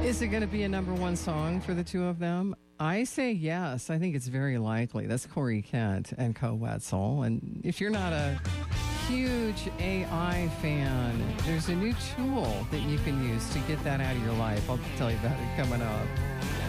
Is it going to be a number one song for the two of them? I say yes. I think it's very likely. That's Corey Kent and Co Wetzel. And if you're not a huge AI fan, there's a new tool that you can use to get that out of your life. I'll tell you about it coming up.